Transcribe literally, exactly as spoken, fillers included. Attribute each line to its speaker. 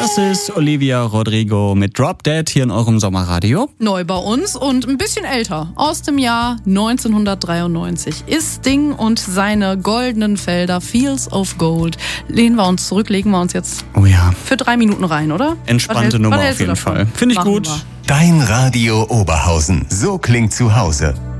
Speaker 1: Das ist Olivia Rodrigo mit Drop Dead hier in eurem Sommerradio.
Speaker 2: Neu bei uns und ein bisschen älter. Aus dem Jahr neunzehnhundertdreiundneunzig ist Sting und seine goldenen Felder Fields of Gold. Lehnen wir uns zurück, legen wir uns jetzt
Speaker 1: oh ja.
Speaker 2: für drei Minuten rein, oder?
Speaker 1: Entspannte Nummer auf jeden Fall. Finde ich gut.
Speaker 3: Dein Radio Oberhausen. So klingt zu Hause.